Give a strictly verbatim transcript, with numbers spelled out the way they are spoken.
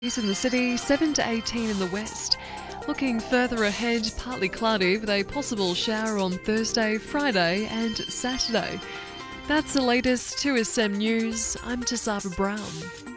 Degrees in the city, seven to eighteen in the west. Looking further ahead, partly cloudy with a possible shower on Thursday, Friday and Saturday. That's the latest two S M News. I'm Tasaba Brown.